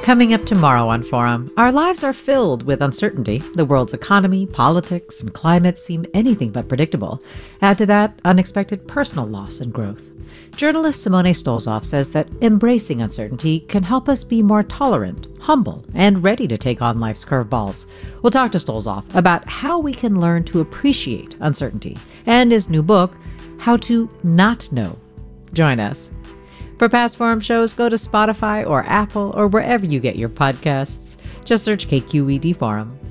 Coming up tomorrow on Forum, our lives are filled with uncertainty. The world's economy, politics, and climate seem anything but predictable. Add to that unexpected personal loss and growth. Journalist Simone Stolzoff says that embracing uncertainty can help us be more tolerant, humble, and ready to take on life's curveballs. We'll talk to Stolzoff about how we can learn to appreciate uncertainty and his new book, How to Not Know. Join us. For past Forum shows, go to Spotify or Apple or wherever you get your podcasts. Just search KQED Forum.